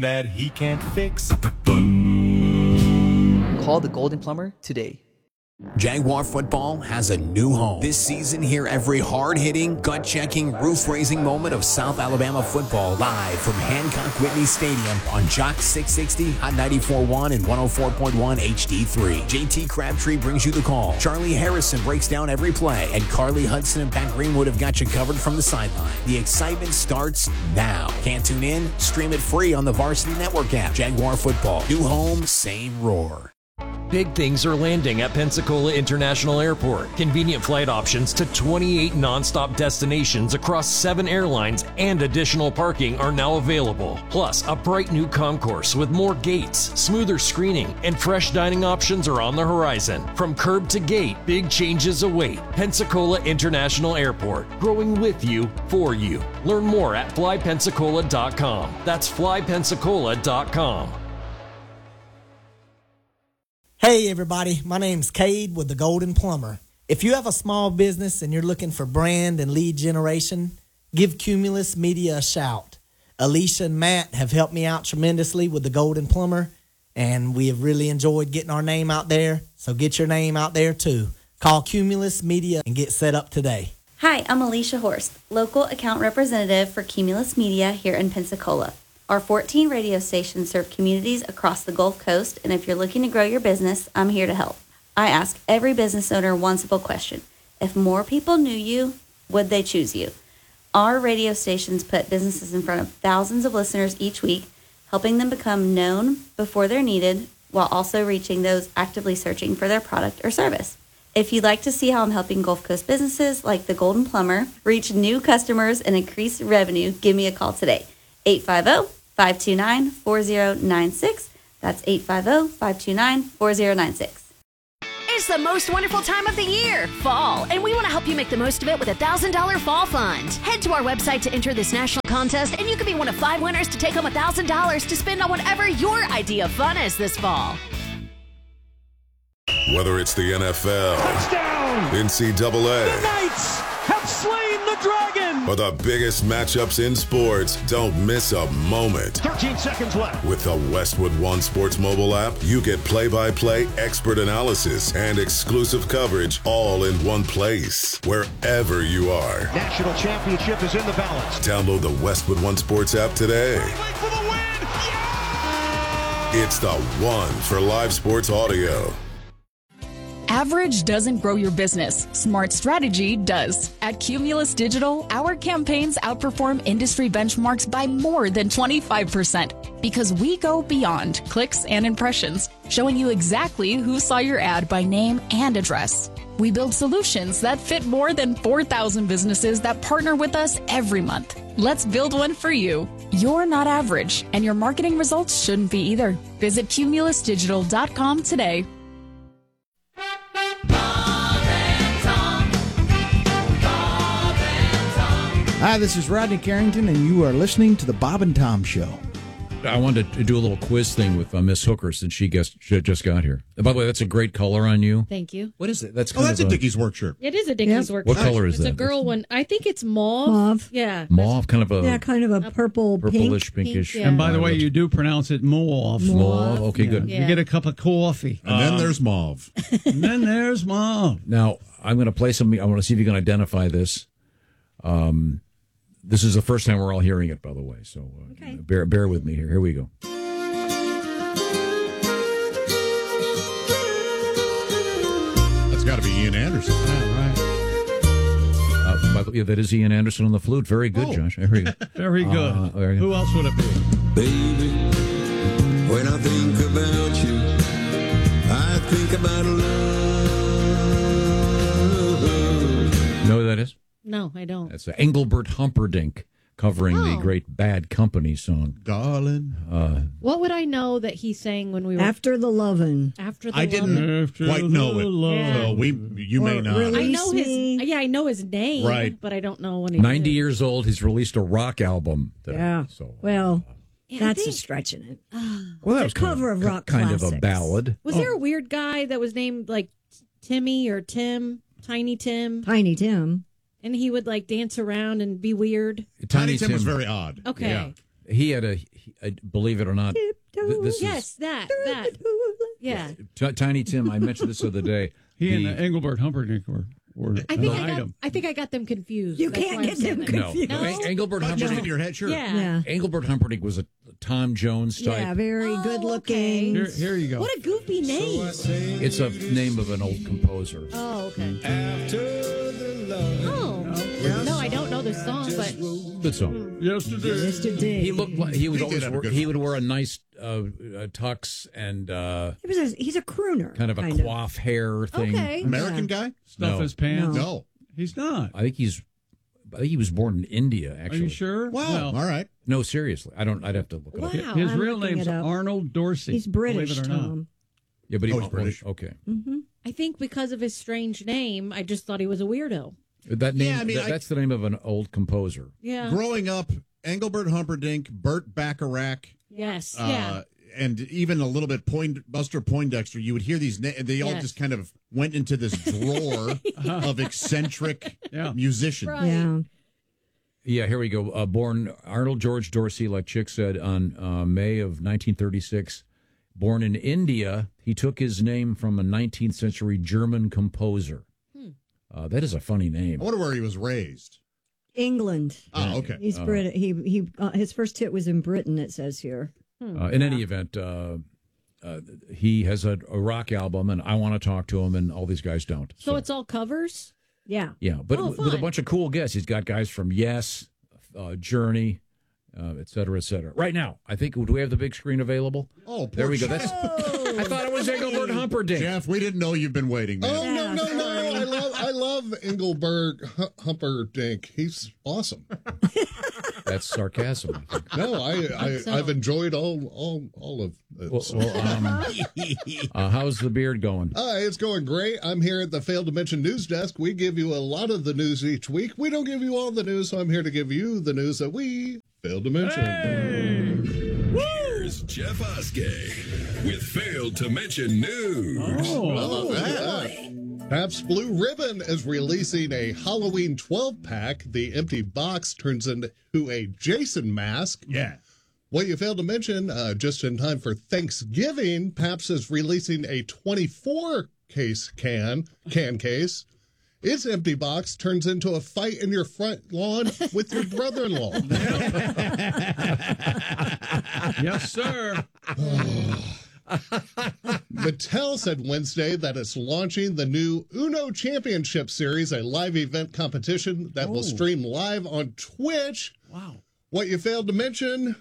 that he can't fix. Call the Golden Plumber today. Jaguar football has a new home. This season, hear every hard-hitting, gut-checking, roof-raising moment of South Alabama football live from Hancock Whitney Stadium on Jock 660, Hot 94.1, and 104.1 HD3. JT Crabtree brings you the call. Charlie Harrison breaks down every play, and Carly Hudson and Pat Greenwood have got you covered from the sideline. The excitement starts now. Can't tune in? Stream it free on the Varsity Network app. Jaguar football. New home, same roar. Big things are landing at Pensacola International Airport. Convenient flight options to 28 nonstop destinations across 7 airlines and additional parking are now available. Plus, a bright new concourse with more gates, smoother screening, and fresh dining options are on the horizon. From curb to gate, big changes await. Pensacola International Airport, growing with you, for you. Learn more at flypensacola.com. That's flypensacola.com. Hey everybody, my name's Cade with the Golden Plumber. If you have a small business and you're looking for brand and lead generation, give Cumulus Media a shout. Alicia and Matt have helped me out tremendously with the Golden Plumber, and we have really enjoyed getting our name out there, so get your name out there too. Call Cumulus Media and get set up today. Hi, I'm Alicia Horst, local account representative for Cumulus Media here in Pensacola. Our 14 radio stations serve communities across the Gulf Coast, and if you're looking to grow your business, I'm here to help. I ask every business owner one simple question. If more people knew you, would they choose you? Our radio stations put businesses in front of thousands of listeners each week, helping them become known before they're needed, while also reaching those actively searching for their product or service. If you'd like to see how I'm helping Gulf Coast businesses like the Golden Plumber reach new customers and increase revenue, give me a call today. 850-529-4096. That's 850-529-4096. It's the most wonderful time of the year, fall, and we want to help you make the most of it with a $1,000 fall fund. Head to our website to enter this national contest, and you could be one of 5 winners to take home $1,000 to spend on whatever your idea of fun is this fall. Whether it's the NFL, touchdown, NCAA, the Knights have slain the dragon, or the biggest matchups in sports, don't miss a moment. 13 seconds left. With the Westwood One Sports mobile app, you get play-by-play expert analysis and exclusive coverage all in one place, wherever you are. National championship is in the balance. Download the Westwood One Sports app today. For the win. Yeah! It's the one for live sports audio. Average doesn't grow your business. Smart strategy does. At Cumulus Digital, our campaigns outperform industry benchmarks by more than 25% because we go beyond clicks and impressions, showing you exactly who saw your ad by name and address. We build solutions that fit more than 4,000 businesses that partner with us every month. Let's build one for you. You're not average, and your marketing results shouldn't be either. Visit cumulusdigital.com today. Hi, this is Rodney Carrington, and you are listening to the Bob and Tom Show. I wanted to do a little quiz thing with Miss Hooker since she just got here. By the way, that's a great color on you. Thank you. What is it? That's a Dickies work shirt. It is a Dickies work What shirt. color is that? It's a girl one. I think it's mauve. Mauve. Yeah. Mauve, kind of a purplish, pinkish. yeah. And by the way, you do pronounce it mauve. Mauve. Okay, good. Yeah. You get a cup of coffee. And then there's mauve. And then there's mauve. Now, I'm going to play something. I want to see if you can identify this. This is the first time we're all hearing it, by the way. So okay. bear with me here. Here we go. That's got to be Ian Anderson. Right. By the way, that is Ian Anderson on the flute. Very good, Josh. Very good. Very good. Who else would it be? Baby, when I think about you, I think about love. Know who that is? No, I don't. That's Engelbert Humperdinck covering the great Bad Company song. Darling. What would I know that he sang when we were... After the Lovin'. After the I didn't quite know it. Yeah. So you may not. I know I know his name, right. But I don't know when he 90 did. years old. He's released a rock album. Yeah. So, well, that's a stretching it. well, that was a cover of rock kind classics. of a ballad. Was there a weird guy that was named like Timmy or Tim? Tiny Tim? Tiny Tim. And he would like dance around and be weird. Tiny Tim was very odd. Okay. He had believe it or not. Yes, that. Yeah. Tiny Tim, I mentioned this the other day. He and Engelbert Humperdinck were I think I got them confused. You can't get them confused. No. Engelbert Humperdinck in your head, sure. Yeah. Engelbert Humperdinck was a Tom Jones type. Yeah, very good looking. Okay. Here you go. What a goofy name. It's a name of an old composer. Oh, okay. No, I don't know this song, but Good song. Yesterday. He looked like he would wear a nice tux and he's a crooner. kind of a coif hair thing. Okay. American guy? Stuff his pants. No. He's not. I think he was born in India. Actually, Are you sure? Wow. All right. No, seriously, I'd have to look it up. Wow. His I'm real looking name's it up. Arnold Dorsey. He's British, believe it or not. Tom. Yeah, but he's British. Okay, I think because of his strange name, I just thought he was a weirdo. that name. Yeah, I mean, that's the name of an old composer. Yeah. Growing up, Engelbert Humperdinck, Burt Bacharach, Yes. and even a little bit Buster Poindexter, you would hear these they all just kind of went into this drawer of eccentric musicians. Right. Yeah. Yeah, here we go. Born Arnold George Dorsey, like Chick said, on May of 1936. Born in India, he took his name from a 19th century German composer. That is a funny name. I wonder where he was raised. England. Oh, okay. He's British. He his first hit was in Britain. It says here. In any event, he has a rock album, and I Want to Talk to Him, and all these guys don't. So it's all covers? Yeah. Yeah, but with a bunch of cool guests. He's got guys from Yes, Journey, et cetera, et cetera. Right now, I think, do we have the big screen available? Oh, there we go. I thought it was Engelbert Humperdinck. Jeff, we didn't know you've been waiting, man. Oh, no. I love Engelbert Humperdinck. He's awesome. That's sarcasm, I think. No, I've enjoyed all of it. How's the beard going? It's going great. I'm here at the Failed to Mention News Desk. We give you a lot of the news each week. We don't give you all the news, so I'm here to give you the news that we failed to mention. Here's Jeff Oskey with Failed to Mention News. Pabst Blue Ribbon is releasing a Halloween 12-pack. The empty box turns into a Jason mask. Yeah. What you failed to mention, just in time for Thanksgiving, Pabst is releasing a 24-case can case. Its empty box turns into a fight in your front lawn with your brother-in-law. Yes, sir. Mattel said Wednesday that it's launching the new Uno Championship Series, a live event competition that will stream live on Twitch. Wow. What you failed to mention...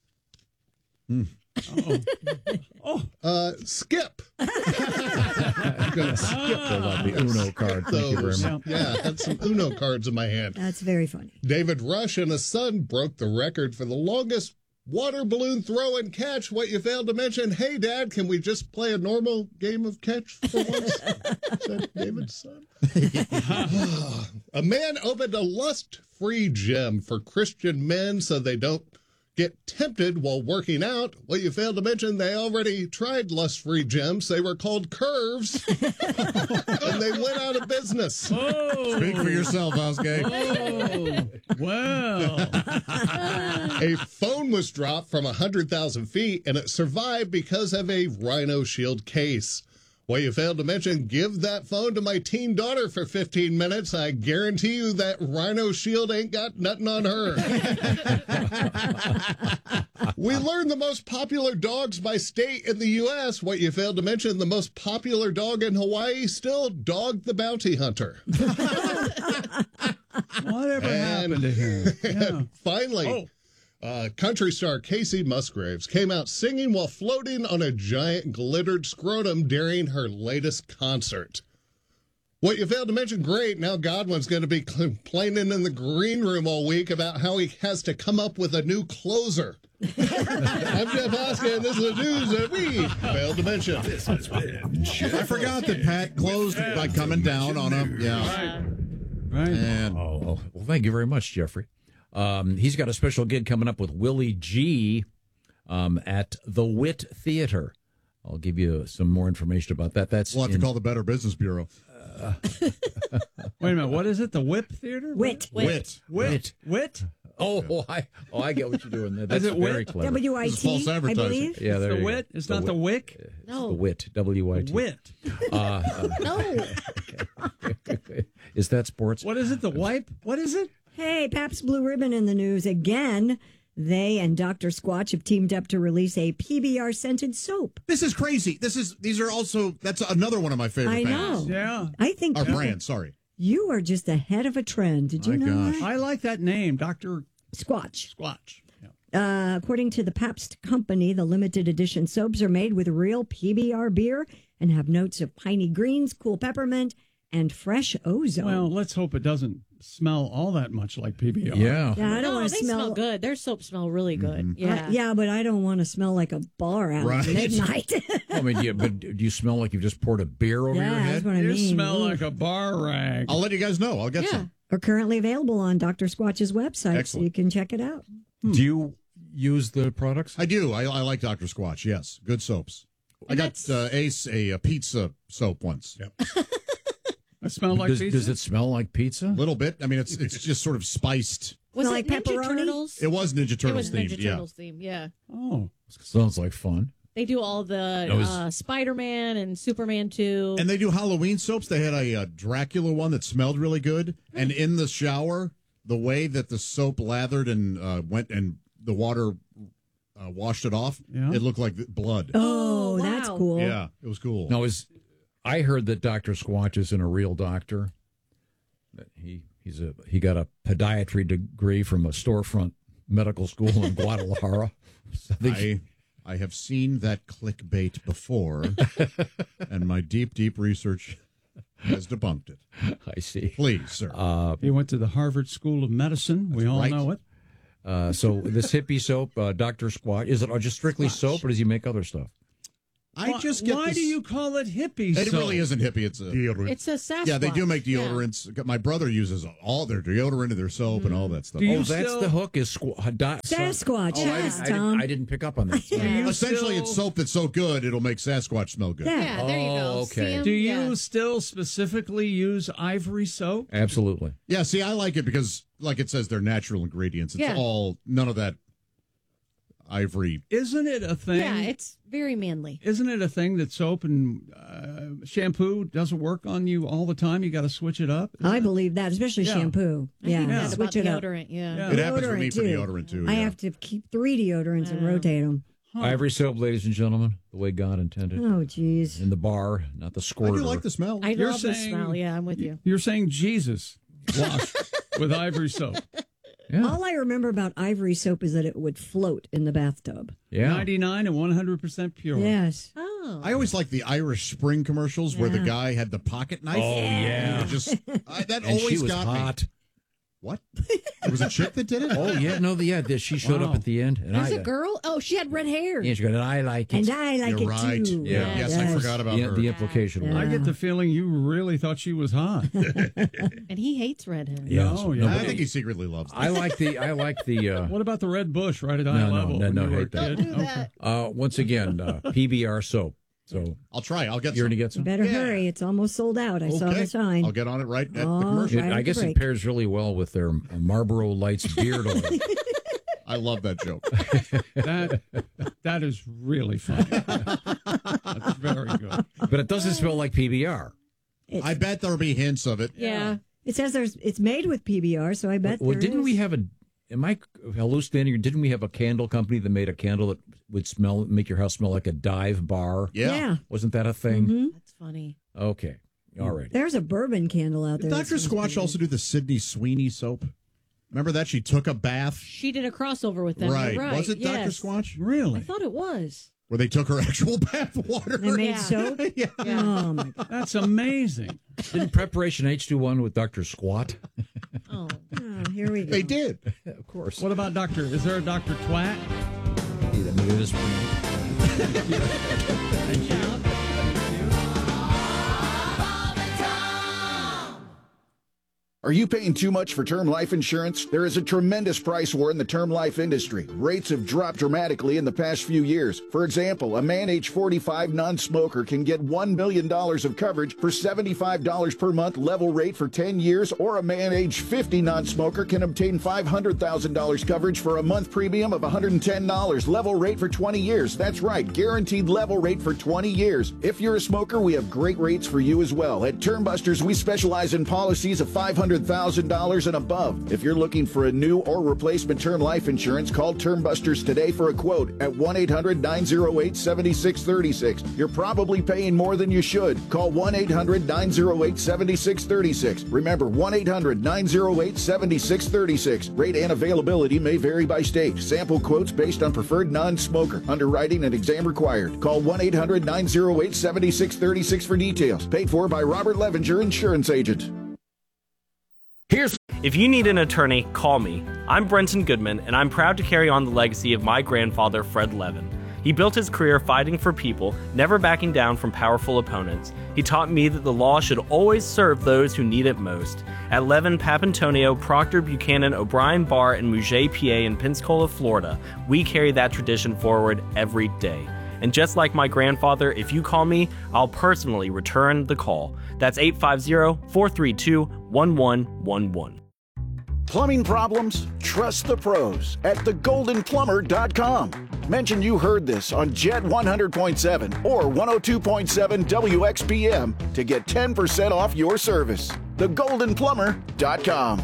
skip. I'm going to skip the Uno card. Thank you very much. Yeah, I had some Uno cards in my hand. That's very funny. David Rush and his son broke the record for the longest water balloon throw and catch. What you failed to mention, hey, Dad, can we just play a normal game of catch for once? Said David's son. A man opened a lust-free gym for Christian men so they don't get tempted while working out. What you failed to mention, they already tried lust-free gyms. They were called Curves, and they went out of business. Oh. Speak for yourself, Oskey. Oh, wow. A phone was dropped from 100,000 feet, and it survived because of a Rhino Shield case. What you failed to mention, give that phone to my teen daughter for 15 minutes. I guarantee you that Rhino Shield ain't got nothing on her. We learned the most popular dogs by state in the U.S. What you failed to mention, the most popular dog in Hawaii, still Dog the Bounty Hunter. Whatever happened to him? Yeah. Finally, country star Casey Musgraves came out singing while floating on a giant glittered scrotum during her latest concert. What you failed to mention, great, now Godwin's going to be complaining in the green room all week about how he has to come up with a new closer. I'm Jeff Oskey, and this is the news that we failed to mention. This has been Jeff I forgot that Pat closed by coming down on him. Yeah. Right. And, well, thank you very much, Jeffrey. He's got a special gig coming up with Willie G at the Wit Theater. I'll give you some more information about that. We'll have to call the Better Business Bureau. Wait a minute. What is it? The Whip Theater? Wit. Wit. I get what you're doing there. That's Is it very wit? clever. WIT, false I advertising. believe. Yeah, It's there the you wit. go. It's not the wick. It's the wit. W-I-T. Wit. No. Is that sports? What is it? The wipe? What is it? Hey, Pabst Blue Ribbon in the news again. They and Dr. Squatch have teamed up to release a PBR scented soap. This is crazy. These are also, that's another one of my favorite I bands. know. Yeah. I think Our brand, sorry. you are just ahead of a trend. Did you My know gosh. that? I like that name, Dr. Squatch. Squatch. According to the Pabst Company, the limited edition soaps are made with real PBR beer and have notes of piney greens, cool peppermint, and fresh ozone. Well, let's hope it doesn't smell all that much like PBR. Yeah. Yeah, I don't No, want they to smell good. Their soaps smell really good. Yeah. Yeah, but I don't want to smell like a bar out Right. at midnight. I mean, yeah, but do you smell like you've just poured a beer over your Yeah, head? that's what I You mean. smell Ooh. like a bar rag. I'll let you guys know. I'll get some. Are currently available on Dr. Squatch's website, so Excellent. you can check it out. Do you use the products? I do. I like Dr. Squatch, yes. Good soaps. I got Ace a pizza soap once. Yep. I smell like pizza. Does it smell like pizza? A little bit. I mean, it's just sort of spiced. Was Smell it like Ninja pepperoni? Turtles? It was Ninja It Turtles was themed. Ninja Yeah. Turtles theme, yeah. Oh. Sounds like fun. They do all the Spider-Man and Superman too. And they do Halloween soaps. They had a Dracula one that smelled really good. And in the shower, the way that the soap lathered and went and the water washed it off, it looked like blood. Oh, wow. that's cool. Yeah, it was cool. Now, I heard that Dr. Squatch isn't a real doctor. That he got a podiatry degree from a storefront medical school in Guadalajara. So I have seen that clickbait before, and my deep research has debunked it. I see. Please, sir. He went to the Harvard School of Medicine. We all right. know it. So this hippie soap, Dr. Squatch, is it just strictly soap, or does he make other stuff? I just get Why this- do you call it hippie It soap? really isn't hippie. It's a deodorant. It's a Sasquatch. Yeah, they do make deodorants. My brother uses all their deodorant and their soap and all that stuff. Oh, that's the hook is Sasquatch, Oh, yes, I Tom. didn't pick up on that. Essentially, it's soap that's so good it'll make Sasquatch smell good. Yeah, there you go. Oh, okay. See 'em? Do you Yeah. still specifically use ivory soap? Absolutely. Yeah, see, I like it because, like it says, they're natural ingredients. It's Yeah. all none of that ivory. Isn't it a thing? Yeah, it's very manly. Isn't it a thing that soap and shampoo doesn't work on you all the time? You got to switch it up. I believe that, especially Yeah. shampoo. I think Yeah, that's switch about it up. deodorant. Yeah. Yeah. It happens for me Deodorant, for deodorant too. I yeah. have to keep 3 deodorants and rotate them. Ivory soap, ladies and gentlemen, the way God intended. Oh, geez. In the bar, not the I squirter. do like the smell. I You're love the saying- smell. Yeah, I'm with you. You're saying Jesus washed with ivory soap. Yeah. All I remember about ivory soap is that it would float in the bathtub. Yeah. 99 and 100% pure. Yes. Oh. I always like the Irish Spring commercials where the Yeah. guy had the pocket knife. Oh, yeah. It just that And always she was got hot. me. What? There was a chick that did it. Oh, yeah. No, she showed up Wow. at the end. And There's I, a girl. Oh, she had red hair. Yeah, she goes, I like it. And I like You're it right. too. Yeah. Yes, I forgot about her. The implication was. I get the feeling you really thought she was hot. And he hates red hair. Yes. No, yeah. I think he secretly loves. I like the. What about the red bush right at eye No, level? when no, you were a hate that. kid? Don't do that. Once again, PBR soap. So I'll try. I'll get you're some. going to get some? Better hurry. It's almost sold out. I saw Okay. the sign. I'll get on it right at the Oh, commercial. right. I guess break. it pairs really well with their Marlboro Lights beard oil. I love that joke. That is really funny. That's very good. But it doesn't smell like PBR. I bet there'll be hints of it. Yeah. It says it's made with PBR, so I bet Well, there didn't is. we have am I hallucinating? Or didn't we have a candle company that made a candle that would make your house smell like a dive bar? Yeah. Wasn't that a thing? That's funny. Okay. All right. There's a bourbon candle out Did there. Dr. Squatch also do the Sydney Sweeney soap? Remember that? She took a bath? She did a crossover with them. Right. You're right. Was it yes. Dr. Squatch? I Really? thought it was. Where they took her actual bath water? They made Yeah. soap? Yeah. Oh, my God. That's amazing. Didn't Preparation H21 with Dr. Squat? Oh. Oh, here we go. They did. Of course. What about Is there a Dr. Twat? It is Are you paying too much for term life insurance? There is a tremendous price war in the term life industry. Rates have dropped dramatically in the past few years. For example, a man age 45 non-smoker can get $1 million of coverage for $75 per month level rate for 10 years, or a man age 50 non-smoker can obtain $500,000 coverage for a month premium of $110 level rate for 20 years. That's right, guaranteed level rate for 20 years. If you're a smoker, we have great rates for you as well. At Term Busters, we specialize in policies of $500,000 and above. If you're looking for a new or replacement term life insurance, call Term Busters today for a quote at 1-800-908-7636. You're probably paying more than you should. Call 1-800-908-7636. Remember, 1-800-908-7636. Rate and availability may vary by state. Sample quotes based on preferred non-smoker. Underwriting and exam required. Call 1-800-908-7636 for details. Paid for by Robert Levenger, Insurance Agent. If you need an attorney, call me. I'm Brenton Goodman, and I'm proud to carry on the legacy of my grandfather, Fred Levin. He built his career fighting for people, never backing down from powerful opponents. He taught me that the law should always serve those who need it most. At Levin, Papantonio, Proctor, Buchanan, O'Brien, Barr, and Mouget PA in Pensacola, Florida, we carry that tradition forward every day. And just like my grandfather, if you call me, I'll personally return the call. That's 850-432-1111. Plumbing problems? Trust the pros at thegoldenplumber.com. Mention you heard this on Jet 100.7 or 102.7 WXPM to get 10% off your service. Thegoldenplumber.com.